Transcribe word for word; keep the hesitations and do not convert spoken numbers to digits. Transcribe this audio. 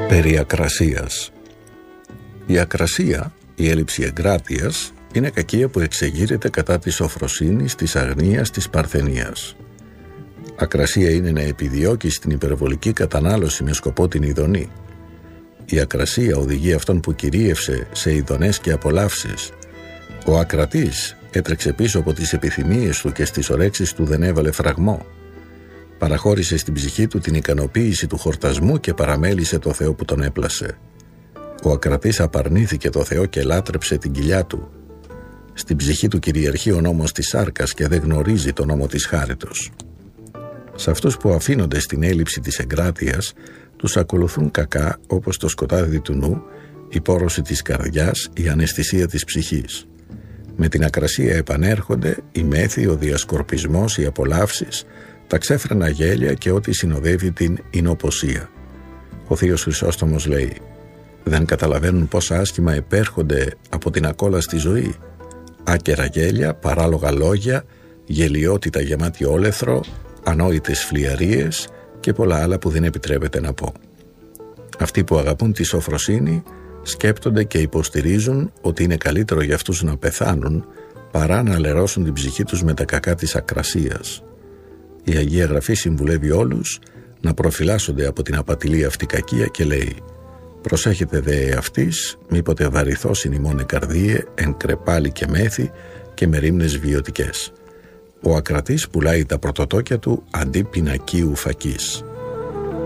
Περί ακρασίας. Η ακρασία, η έλλειψη εγκράτειας, είναι κακία που εξεγείρεται κατά της σοφροσύνης, της αγνίας, της παρθενίας. Ακρασία είναι να επιδιώκει την υπερβολική κατανάλωση με σκοπό την ειδονή. Η ακρασία οδηγεί αυτόν που κυρίευσε σε ειδονές και απολαύσεις. Ο ακρατής έτρεξε πίσω από τις επιθυμίες του και στις ορέξεις του δεν έβαλε φραγμό. Παραχώρησε στην ψυχή του την ικανοποίηση του χορτασμού και παραμέλησε το Θεό που τον έπλασε. Ο ακρατής απαρνήθηκε το Θεό και λάτρεψε την κοιλιά του. Στην ψυχή του κυριαρχεί ο νόμος της σάρκας και δεν γνωρίζει το νόμο της χάριτος. Σε αυτούς που αφήνονται στην έλλειψη της εγκράτειας, τους ακολουθούν κακά όπως το σκοτάδι του νου, η πόρωση της καρδιάς, η αναισθησία της ψυχής. Με την ακρασία επανέρχονται η μέθη, ο διασκορπισμός, οι απολαύσεις, τα ξέφρενα γέλια και ό,τι συνοδεύει την εινοποσία. Ο θείος Χρυσόστομος λέει: «Δεν καταλαβαίνουν πόσα άσχημα επέρχονται από την ακόλαστη ζωή. Άκερα γέλια, παράλογα λόγια, γελιότητα γεμάτη όλεθρο, ανόητες φλιαρίες και πολλά άλλα που δεν επιτρέπεται να πω». Αυτοί που αγαπούν τη σοφροσύνη σκέπτονται και υποστηρίζουν ότι είναι καλύτερο για αυτούς να πεθάνουν παρά να αλερώσουν την ψυχή τους με τα κακά της ακρασίας. Η Αγία Γραφή συμβουλεύει όλους να προφυλάσσονται από την απατηλή αυτή κακία και λέει: «Προσέχετε δε αυτής, μήποτε βαρυθώσιν ημών εκαρδίε, εν κρεπάλι και μέθη και με ρήμνες βιωτικές». Ο ακρατής πουλάει τα πρωτοτόκια του αντί πινακίου φακής.